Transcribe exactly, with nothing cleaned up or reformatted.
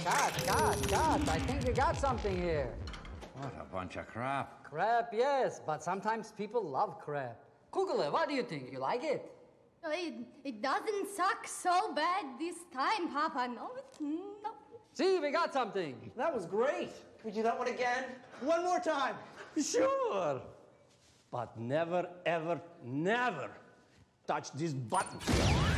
cut, cut, cut. I think we got something here. What a bunch of crap. Crap, yes, but sometimes people love crap. Kugele, what do you think? You like it? It, it doesn't suck so bad this time, Papa. No, no. See, we got something. That was great. We do that one again? One more time. Sure. But never, ever, never touch this button.